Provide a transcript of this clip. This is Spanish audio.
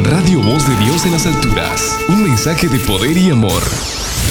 Radio Voz de Dios en las alturas. Un mensaje de poder y amor.